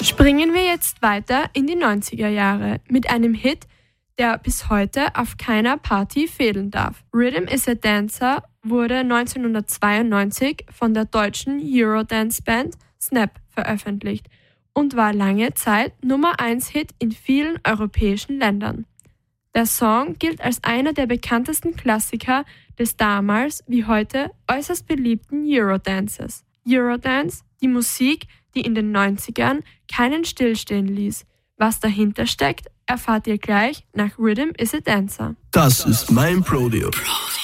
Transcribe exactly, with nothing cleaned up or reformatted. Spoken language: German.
Springen wir jetzt weiter in die neunziger Jahre mit einem Hit, der bis heute auf keiner Party fehlen darf. Rhythm is a Dancer wurde neunzehnhundertzweiundneunzig von der deutschen Eurodance-Band Snap veröffentlicht und war lange Zeit Nummer eins Hit in vielen europäischen Ländern. Der Song gilt als einer der bekanntesten Klassiker des damals wie heute äußerst beliebten Eurodances. Eurodance, die Musik, die in den neunzigern keinen stillstehen ließ. Was dahinter steckt, erfahrt ihr gleich nach Rhythm is a Dancer. Das ist mein Prodeo.